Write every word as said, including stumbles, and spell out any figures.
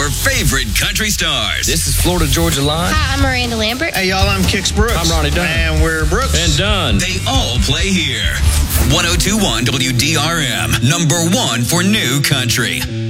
your favorite country stars. This is Florida Georgia Line. Hi, I'm Miranda Lambert. Hey, y'all, I'm Kix Brooks. I'm Ronnie Dunn. And we're Brooks. And Dunn. They all play here. one oh two point one W D R M, number one for new country.